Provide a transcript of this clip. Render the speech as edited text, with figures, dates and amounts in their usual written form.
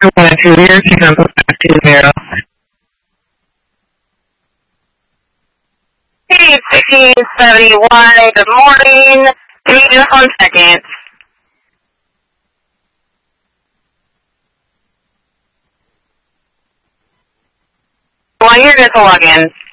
1 and 2 years, you can put back 20. Hey, 1671, good morning. Give me just 1 second. Well, you're good to log in.